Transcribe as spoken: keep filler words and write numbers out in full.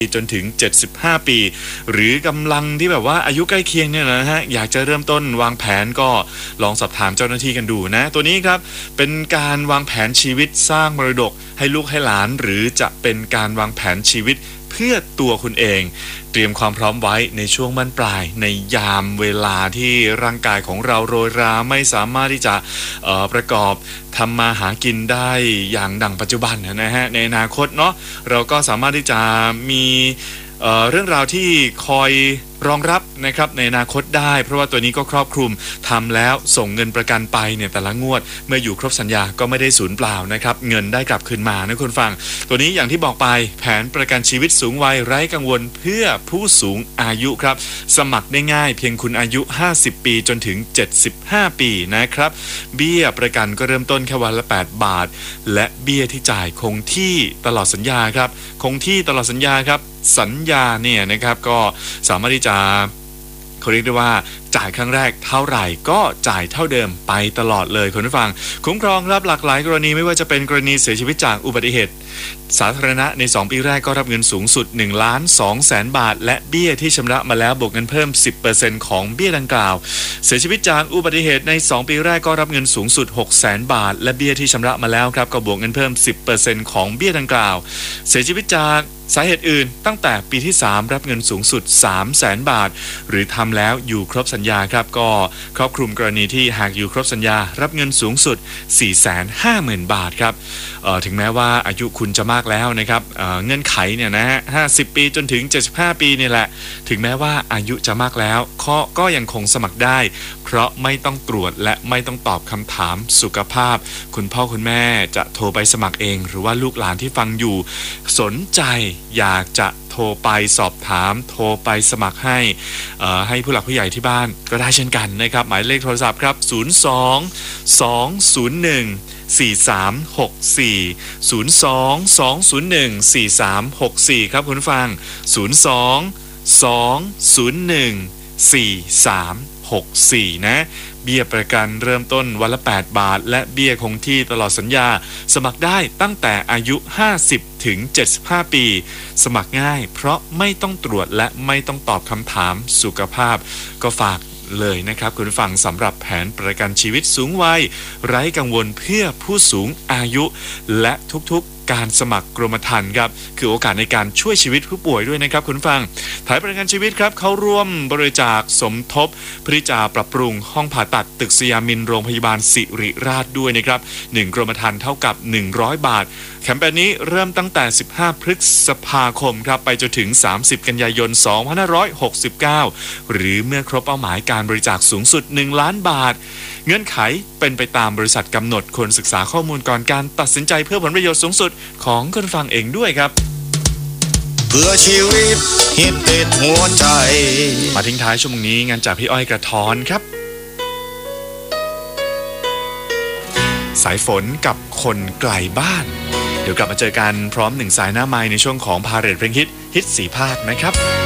จนถึงเจ็ดสิบห้าปีหรือกำลังที่แบบว่าอายุใกล้เคียงเนี่ยนะฮะอยากจะเริ่มต้นวางแผนก็ลองสอบถามเจ้าหน้าที่กันดูนะตัวนี้ครับเป็นการวางแผนชีวิตสร้างมรดกให้ลูกให้หลานหรือจะเป็นการวางแผนชีวิตเพื่อตัวคุณเองเตรียมความพร้อมไว้ในช่วงบั้นปลายในยามเวลาที่ร่างกายของเราโรยราไม่สามารถที่จะประกอบทำมาหากินได้อย่างดังปัจจุบันนะฮะในอนาคตเนาะเราก็สามารถที่จะมีเอ่อเรื่องราวที่คอยรองรับนะครับในอนาคตได้เพราะว่าตัวนี้ก็ครอบคลุมทำแล้วส่งเงินประกันไปเนี่ยแต่ละงวดเมื่ออยู่ครบสัญญาก็ไม่ได้สูญเปล่านะครับเงินได้กลับคืนมานะคุณฟังตัวนี้อย่างที่บอกไปแผนประกันชีวิตสูงวัยไร้กังวลเพื่อผู้สูงอายุครับสมัครได้ง่ายเพียงคุณอายุห้าสิบปีจนถึงเจ็ดสิบห้าปีนะครับเบี้ยประกันก็เริ่มต้นแค่วันละแปดบาทและเบี้ยที่จ่ายคงที่ตลอดสัญญาครับคงที่ตลอดสัญญาครับสัญญาเนี่ยนะครับก็สามารถที่จะเขาเรียกได้ว่าจ่ายครั้งแรกเท่าไหร่ก็จ่ายเท่าเดิมไปตลอดเลยคุณผู้ฟังคุ้มครองรับหลากหลายกรณีไม่ว่าจะเป็นกรณีเสียชีวิตจากอุบัติเหตุสาธารณะในสองปีแรกก็รับเงินสูงสุด หนึ่งล้านสองแสน บาทและเบี้ยที่ชำระมาแล้วบวกเงินเพิ่ม สิบเปอร์เซ็นต์ ของเบี้ยดังกล่าวเสียชีวิตจากอุบัติเหตุในสองปีแรกก็รับเงินสูงสุด หกแสน บาทและเบี้ยที่ชำระมาแล้วครับก็บวกเงินเพิ่ม สิบเปอร์เซ็นต์ ของเบี้ยดังกล่าวเสียชีวิตจากสาเหตุอื่นตั้งแต่ปีที่สามรับเงินสูงสุด สามแสน บาทหรือทำแล้วอยู่ครบสัญญาครับก็ครอบคลุมกรณีที่หากอยู่ครบสัญญารับเงินสูงสุด สี่แสนห้าหมื่น บาทครับถึงแม้ว่าอายุคุณจะมากแล้วนะครับเ, เงื่อนไขเนี่ยนะฮะห้าสิบปีจนถึงเจ็ดสิบห้าปีนี่แหละถึงแม้ว่าอายุจะมากแล้วก็ก็ยังคงสมัครได้เพราะไม่ต้องตรวจและไม่ต้องตอบคำถามสุขภาพคุณพ่อคุณแม่จะโทรไปสมัครเองหรือว่าลูกหลานที่ฟังอยู่สนใจอยากจะโทรไปสอบถามโทรไปสมัครให้ให้ผู้หลักผู้ใหญ่ที่บ้านก็ได้เช่นกันนะครับหมายเลขโทรศัพท์ครับศูนย์ สอง สอง ศูนย์ หนึ่ง สี่ สาม หก สี่ ศูนย์ สอง สอง ศูนย์ หนึ่ง สี่ สาม หก สี่ครับคุณผู้ฟังศูนย์ สอง สอง ศูนย์ หนึ่ง สี่ สาม หก สี่นะเบี้ยประกันเริ่มต้นวันละแปดบาทและเบี้ยคงที่ตลอดสัญญาสมัครได้ตั้งแต่อายุห้าสิบถึงเจ็ดสิบห้าปีสมัครง่ายเพราะไม่ต้องตรวจและไม่ต้องตอบคำถามสุขภาพก็ฝากเลยนะครับคุณผู้ฟังสำหรับแผนประกันชีวิตสูงวัยไร้กังวลเพื่อผู้สูงอายุและทุกๆการสมัครกรมธรรม์ครับคือโอกาสในการช่วยชีวิตผู้ป่วยด้วยนะครับคุณผู้ฟังแผนประกันชีวิตครับเขาร่วมบริจาคสมทบเพื่อจะปรับปรุงห้องผ่าตัดตึกสยามินโรงพยาบาลศิริราชด้วยนะครับหนึ่งกรมธรรม์เท่ากับหนึ่งร้อยบาทแคมเปญนี้เริ่มตั้งแต่สิบห้าพฤษภาคมครับไปจนถึงสามสิบกันยายนสองพันห้าร้อยหกสิบเก้าหรือเมื่อครบเป้าหมายการบริจาคสูงสุดหนึ่งล้านบาทเงื่อนไขเป็นไปตามบริษัทกำหนดควรศึกษาข้อมูลก่อนการตัดสินใจเพื่อผลประโยชน์สูงสุดของคนฟังเองด้วยครับเพื่อชีวิตฮิตติดหัวใจมาทิ้งท้ายชั่วโมงนี้งานจากพี่อ้อยกระท้อนครับสายฝนกับคนไกลบ้านเดี๋ยวกลับมาเจอกันพร้อมหนึ่งสายหน้าไมค์ในช่วงของพาเหรดเพลงฮิตฮิตสีภาคนะครับ